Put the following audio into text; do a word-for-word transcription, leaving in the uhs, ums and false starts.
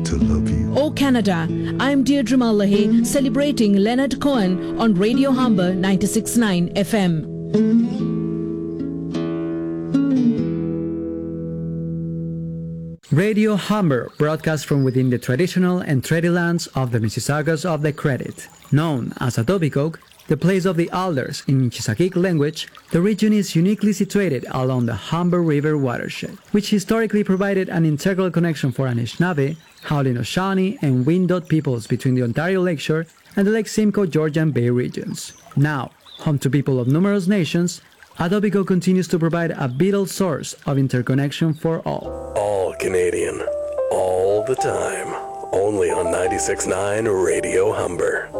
to love you. Oh Canada, I'm Deirdre Mullahy celebrating Leonard Cohen on Radio Humber ninety-six point nine F M. Radio Humber broadcasts from within the traditional and treaty lands of the Mississaugas of the Credit. Known as Etobicoke, the place of the alders in Chisakik language, the region is uniquely situated along the Humber River watershed, which historically provided an integral connection for Anishinaabe, Haudenosaunee, and Wyandotte peoples between the Ontario Lakeshore and the Lake Simcoe Georgian Bay regions. Now, home to people of numerous nations, Etobicoke continues to provide a vital source of interconnection for all. All Canadian, all the time, only on ninety-six point nine Radio Humber.